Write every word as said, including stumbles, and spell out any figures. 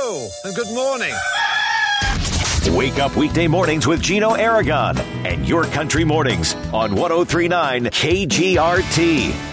Hello and good morning. Wake up weekday mornings with Gino Aragon and Your Country Mornings on one oh three point nine K G R T.